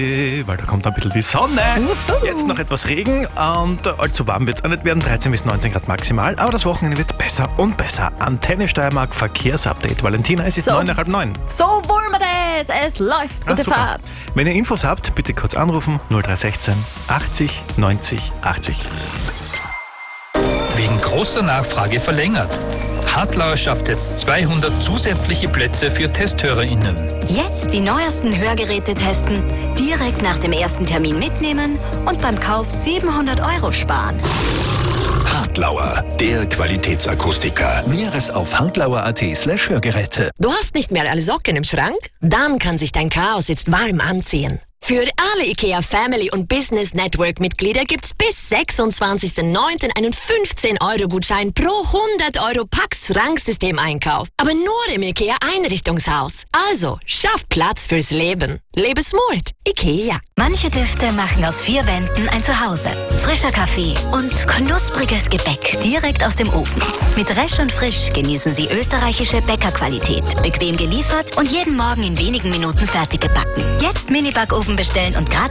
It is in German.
weil da kommt ein bisschen die Sonne. Jetzt noch etwas Regen und allzu warm wird es auch nicht werden. 13 bis 19 Grad maximal, aber das Wochenende wird besser und besser. Antenne Steiermark Verkehrsupdate. Valentina, es ist 9:30. So wollen wir das. Es läuft. Gute Super. Fahrt. Wenn ihr Infos habt, bitte kurz anrufen. 0316 80 90 80. Wegen großer Nachfrage verlängert. Hartlauer schafft jetzt 200 zusätzliche Plätze für TesthörerInnen. Jetzt die neuesten Hörgeräte testen, direkt nach dem ersten Termin mitnehmen und beim Kauf 700 € sparen. Hartlauer, der Qualitätsakustiker. Mehres auf hartlauer.at/Hörgeräte. Du hast nicht mehr alle Socken im Schrank? Dann kann sich dein Chaos jetzt warm anziehen. Für alle IKEA Family und Business Network Mitglieder gibt's bis 26.09. einen 15-Euro-Gutschein pro 100 € Pax-Schranksystem-Einkauf. Aber nur im IKEA Einrichtungshaus. Also, schaff Platz fürs Leben. Lebe smart. IKEA. Manche Düfte machen aus 4 Wänden ein Zuhause. Frischer Kaffee und knuspriges Gebäck direkt aus dem Ofen. Mit Resch und Frisch genießen Sie österreichische Bäckerqualität. Bequem geliefert und jeden Morgen in wenigen Minuten fertig gebacken. Jetzt Mini-Backofen bestellen und gratis